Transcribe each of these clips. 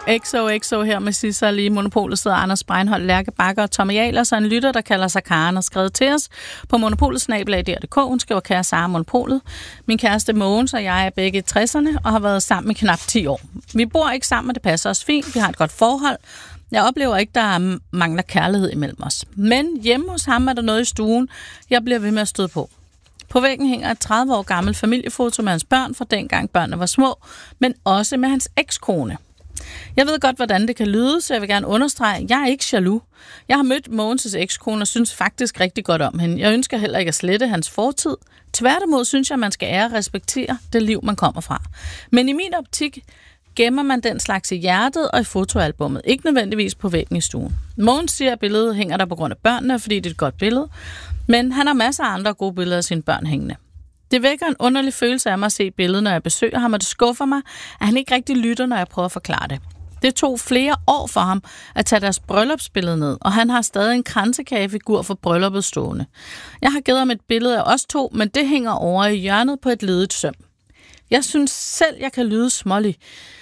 XOXO her med Sissa lige. Monopolet sidder Anders Breinholt, Lærke Bakker og Tommy Ahlers, og en lytter, der kalder sig Karen, og skrevet til os på monopolet@dr.dk. Hun skriver, kære Sara Monopolet. Min kæreste Mogens og jeg er begge i 60'erne og har været sammen i knap 10 år. Vi bor ikke sammen, og det passer os fint. Vi har et godt forhold. Jeg oplever ikke, der mangler kærlighed imellem os. Men hjemme hos ham er der noget i stuen, jeg bliver ved med at støde på. På væggen hænger et 30 år gammelt familiefoto med hans børn fra dengang børnene var små, men også med hans ekskone. Jeg ved godt, hvordan det kan lyde, så jeg vil gerne understrege, at jeg er ikke jaloux. Jeg har mødt Mogens' ekskone og synes faktisk rigtig godt om hende. Jeg ønsker heller ikke at slette hans fortid. Tværtimod synes jeg, at man skal ære og respektere det liv, man kommer fra. Men i min optik gemmer man den slags i hjertet og i fotoalbummet, ikke nødvendigvis på væggen i stuen. Mogens siger, at billedet hænger der på grund af børnene, fordi det er et godt billede, men han har masser af andre gode billeder af sine børn hængende. Det vækker en underlig følelse af mig at se billedet, når jeg besøger ham, og det skuffer mig, at han ikke rigtig lytter, når jeg prøver at forklare det. Det tog flere år for ham at tage deres bryllupsbillede ned, og han har stadig en kransekagefigur for brylluppet stående. Jeg har givet ham et billede af os to, men det hænger over i hjørnet på et ledet søm. Jeg synes selv, jeg kan lyde smålig.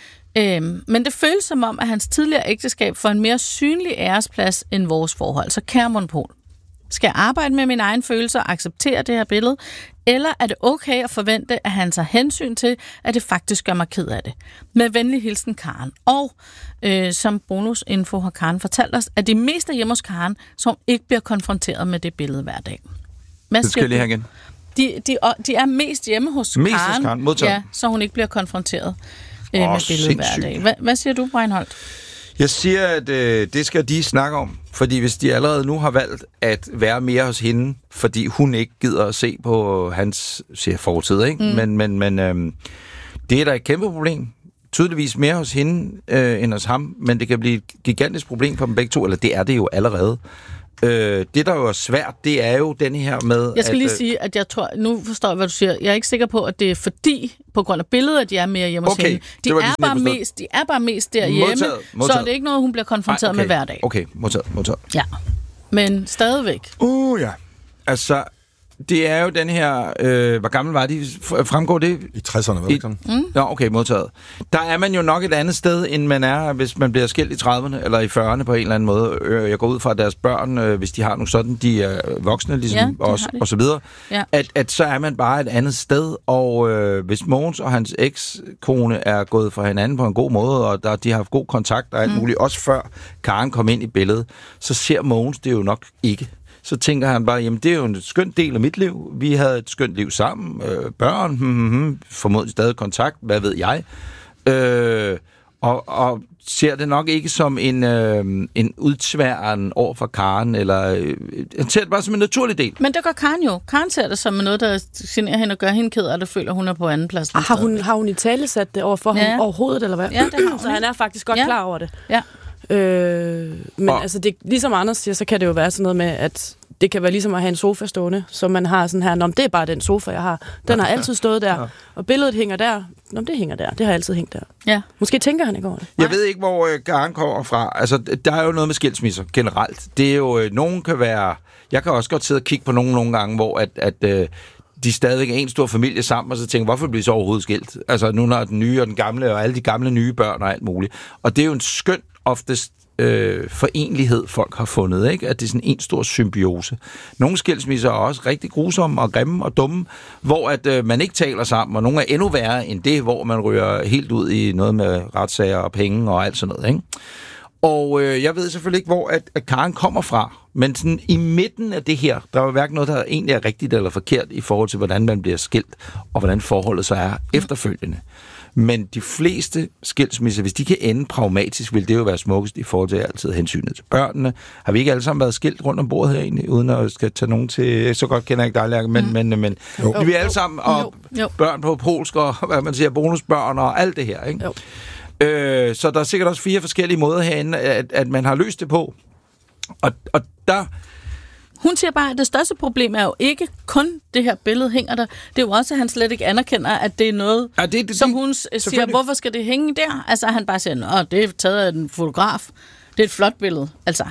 Men det føles som om, at hans tidligere ægteskab får en mere synlig æresplads end vores forhold. Så kære Monopol, skal jeg arbejde med mine egne følelser og acceptere det her billede? Eller er det okay at forvente, at han tager hensyn til, at det faktisk gør mig ked af det? Med venlig hilsen, Karen. Og som bonusinfo har Karen fortalt os, at det mest er hjemme hos Karen, som ikke bliver konfronteret med det billede hver dag. Det skal jeg lige have igen. De er mest hjemme hos Karen, ja, så hun ikke bliver konfronteret med billedet hver dag. Hvad siger du, Breinholt? Jeg siger, at det skal de snakke om. Fordi hvis de allerede nu har valgt at være mere hos hende, fordi hun ikke gider at se på hans fortid, ikke? Men det er da et kæmpe problem. Tydeligvis mere hos hende end hos ham, men det kan blive et gigantisk problem for dem begge to, eller det er det jo allerede. Det, der jo er svært, det er jo den her med... Jeg skal lige sige, at jeg tror... Nu forstår jeg, hvad du siger. Jeg er ikke sikker på, at det er fordi, på grund af billedet, at de er mere hjemme hos hende. De er bare mest derhjemme, modtaget. Så er det ikke noget, hun bliver konfronteret med hver dag. Okay, modtaget. Ja, men stadigvæk. Ja. Altså, det er jo den her... hvor gammel var de? Fremgår det? I 60'erne, var det ikke sådan? Ja, okay, modtaget. Der er man jo nok et andet sted, end man er, hvis man bliver skilt i 30'erne, eller i 40'erne på en eller anden måde. Jeg går ud fra deres børn, hvis de har nogle sådan, de er voksne, ligesom os, og så videre. Ja. At så er man bare et andet sted, og hvis Mogens og hans ekskone er gået fra hinanden på en god måde, og de har haft god kontakt og alt muligt, også før Karen kom ind i billedet, så ser Mogens det jo nok ikke. Så tænker han bare, jamen det er jo en skøn del af mit liv. Vi havde et skønt liv sammen. Børn, formodentlig stadig kontakt, hvad ved jeg. Og ser det nok ikke som en udtværen over for Karen, eller han ser det bare som en naturlig del. Men det gør Karen jo. Karen ser det som noget, der generer hende og gør hende ked, og det føler, hun er på anden plads. Har hun i tale sat det over for ham overhovedet, eller hvad? Ja, det har hun. Så han er faktisk godt klar over det. Ja. Men altså, det, ligesom Anders siger, så kan det jo være sådan noget med, at det kan være ligesom at have en sofa stående, som man har sådan her, det er bare den sofa, jeg har. Den har altid stået der, og billedet hænger der. Det hænger der. Det har altid hængt der. Ja. Måske tænker han ikke over det. Jeg ved ikke, hvor Karen kommer fra. Altså, der er jo noget med skilsmisser generelt. Det er jo, nogen kan være... Jeg kan også godt sidde og kigge på nogle gange, hvor de stadigvæk er en stor familie sammen, og så tænker, hvorfor bliver så overhovedet skilt? Altså, nu når den nye og den gamle, og alle de gamle nye børn og alt muligt. Og det er jo en skøn, oftest forenlighed, folk har fundet, ikke? At det er sådan en stor symbiose. Nogle skilsmisser er også rigtig grusomme og grimme og dumme, hvor at man ikke taler sammen, og nogle er endnu værre end det, hvor man ryger helt ud i noget med retssager og penge og alt sådan noget, ikke? Og jeg ved selvfølgelig ikke, hvor at Karen kommer fra, men sådan i midten af det her, der er jo hverken noget, der egentlig er rigtigt eller forkert i forhold til, hvordan man bliver skilt, og hvordan forholdet så er efterfølgende. Men de fleste skilsmisser, hvis de kan ende pragmatisk, vil det jo være smukkest i forhold til altid hensynet til børnene. Har vi ikke alle sammen været skilt rundt om bordet her egentlig, uden at skal tage nogen til... Så godt kender jeg ikke dig, Lærke, men vi er alle sammen, og børn på polsk, og hvad man siger, bonusbørn og alt det her, ikke? Så der er sikkert også 4 forskellige måder herinde, at man har løst det på. Og der... Hun siger bare, at det største problem er jo ikke kun det her billede hænger der. Det er jo også, at han slet ikke anerkender, at det er noget, som hun siger, hvorfor skal det hænge der? Altså, han bare siger, det er taget af en fotograf. Det er et flot billede. Altså,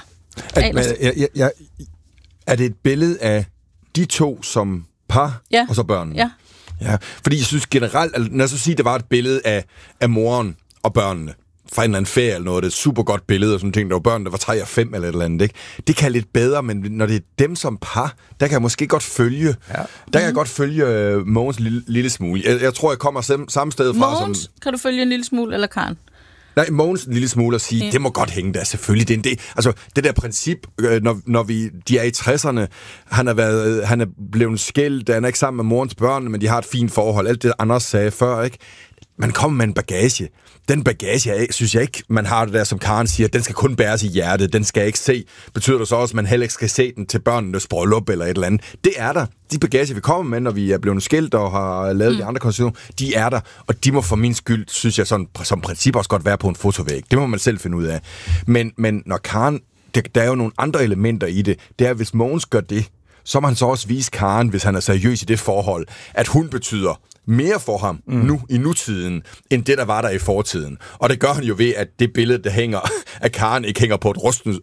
er det et billede af de to som par, og så børnene? Ja. Fordi jeg synes generelt, når jeg så siger, at det var et billede af moren og børnene, fra en eller anden ferie eller noget, det er et super godt billede, og sådan ting, der var børn, der var 3 og 5 eller et eller andet, ikke? Det kan lidt bedre, men når det er dem som par, der kan jeg måske godt følge, der kan jeg godt følge Mogens lille smule. Jeg tror, jeg kommer samme sted fra. Mogens, kan du følge en lille smule, eller Karen? Nej, Mogens en lille smule at sige, det må godt hænge der, selvfølgelig. Det er en del. Altså, det der princip, når de er i 60'erne, han er blevet skilt, han er ikke sammen med morens børn, men de har et fint forhold, alt det Anders sagde før, ikke? Man kommer med en bagage. Den bagage, synes jeg ikke, man har det der, som Karen siger, den skal kun bæres i hjertet, den skal jeg ikke se. Betyder det så også, at man heller ikke skal se den til børnenes bryllup eller et eller andet? Det er der. De bagage, vi kommer med, når vi er blevet skilt og har lavet de andre konstitutioner, de er der, og de må for min skyld, synes jeg, sådan, som princip også godt være på en fotovæg. Det må man selv finde ud af. Men når Karen, der er jo nogle andre elementer i det, det er, hvis Mogens gør det, så må han så også vise Karen, hvis han er seriøs i det forhold, at hun betyder mere for ham nu i nutiden, end det, der var der i fortiden. Og det gør han jo ved, at det billede, der hænger, at Karen ikke hænger på et rusten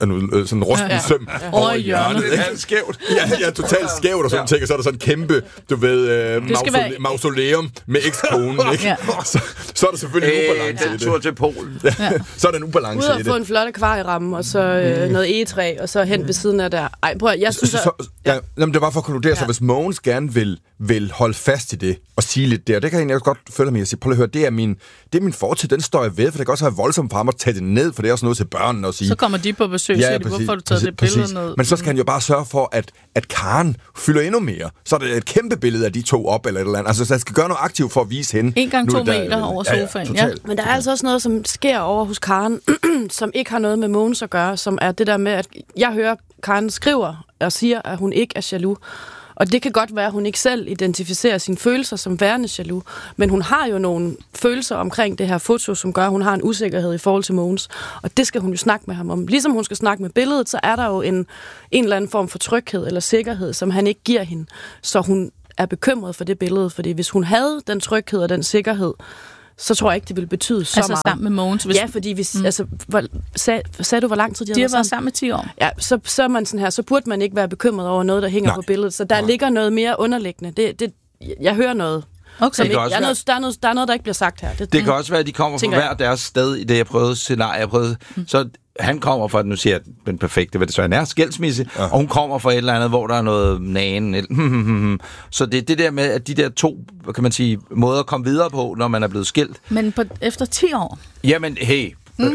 søm over hjørnet. Det er skævt. Ja, totalt skævt og sådan ting, og så er der sådan en kæmpe, du ved, mausoleum med ekskonen, ikke? Ja. Så er der selvfølgelig en ubalance i det. Tur til Polen. Ja. Så er der en ubalance i det. Ud at få en flot akvarieramme, og så noget egetræ, og så hen ved siden af der. Ej, prøv jeg synes... Jamen, det var for at konkludere, så hvis Mogens gerne vil holde fast i det, og sige lidt der, det kan jeg egentlig også godt følge mig at sige, prøv at høre, det er min fortid, den står jeg ved, for det kan også være voldsomt for ham at tage det ned, for det er også noget til børnene at sige. Så kommer de på besøg, så siger de, hvorfor har du taget det billede ned? Men så skal han jo bare sørge for, at Karen fylder endnu mere. Så er det et kæmpe billede af de to op, eller et eller andet. Altså, så han skal gøre noget aktivt for at vise hende. 1x2 meter over sofaen, ja. Men der er altså også noget, som sker over hos Karen, som ikke har noget med Mogens at gøre, som er det der med, at jeg hører, Karen skriver og siger, at hun ikke er jaloux. Og det kan godt være, at hun ikke selv identificerer sine følelser som værende jaloux, men hun har jo nogle følelser omkring det her foto, som gør, at hun har en usikkerhed i forhold til Mogens. Og det skal hun jo snakke med ham om. Ligesom hun skal snakke med billedet, så er der jo en eller anden form for tryghed eller sikkerhed, som han ikke giver hende. Så hun er bekymret for det billede, fordi hvis hun havde den tryghed og den sikkerhed, så tror jeg ikke, det ville betyde så meget. Altså sammen med Mogens? Ja, fordi hvis, sagde du, hvor lang tid de har været sammen med 10 år? Ja, så er man sådan her, så burde man ikke være bekymret over noget, der hænger på billedet. Så der ligger noget mere underliggende. Jeg hører noget. Okay. Ikke, der er noget, der ikke bliver sagt her. Det kan også være, at de kommer fra hver deres sted i det, jeg prøvede scenarie. Så han kommer fra, nu siger jeg den perfekte, hvad det så er skilsmisse, og hun kommer fra et eller andet, hvor der er noget nagen. Så det er det der med, at de der to, kan man sige, måder at komme videre på, når man er blevet skilt. Men efter 10 år? Jamen, hey.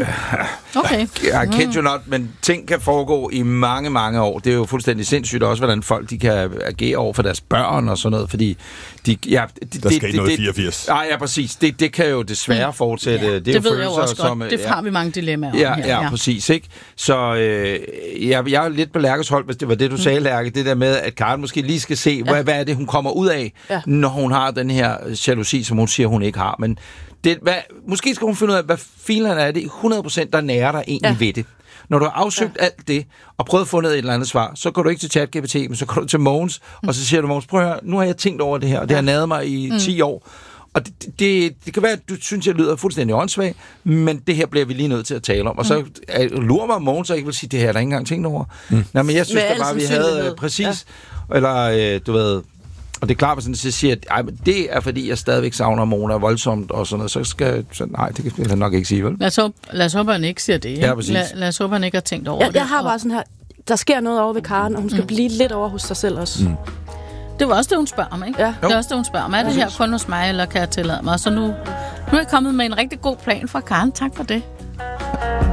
Okay. Jeg kender jo not, men ting kan foregå i mange, mange år. Det er jo fuldstændig sindssygt også, hvordan folk de kan agere over for deres børn og sådan noget, fordi der skal ikke noget 84. Nej, ja, præcis. Det kan jo desværre fortsætte. Ja, det ved jeg jo også godt. Det har vi mange dilemmaer om her. Ja, præcis, ikke? Så jeg er lidt på Lærkes hold, hvis det var det, du sagde, Lærke. Det der med, at Karen måske lige skal se, hvad er det, hun kommer ud af, når hun har den her jalousi, som hun siger, hun ikke har. Men måske skal hun finde ud af, hvad filerne er det 100%, der nærer dig egentlig ved det. Når du har afsøgt alt det, og prøvet at få ned et eller andet svar, så går du ikke til ChatGPT, men så går du til Mogens, og så siger du, Mogens, prøv at høre, nu har jeg tænkt over det her, og det har næret mig i 10 år. Og det kan være, at du synes, jeg lyder fuldstændig åndssvag, men det her bliver vi lige nødt til at tale om. Og så lurer mig Mogens, så ikke vil sige, det her er der ikke engang tænkt over. Nej, men jeg synes da bare, vi havde præcis, eller du ved... Og det er klart, at jeg siger, at det er, fordi jeg stadigvæk savner Mona voldsomt, og sådan noget, så nej, det kan jeg nok ikke sige, vel? Lad os håbe, han ikke siger det. Ja, præcis. Lad os håbe, han ikke har tænkt over det. Jeg har bare sådan her, der sker noget over ved Karen, og hun skal blive lidt over hos sig selv også. Det var også det, hun spørger om, ikke? Ja. Det er også det, hun spørger om. Er det her kun hos mig, eller kan jeg tillade mig? Så nu er jeg kommet med en rigtig god plan fra Karen. Tak for det.